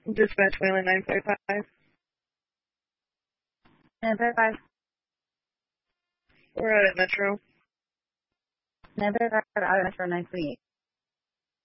Dispatch Wayland 955. 955. We're out at Metro. 955 out of Metro 928.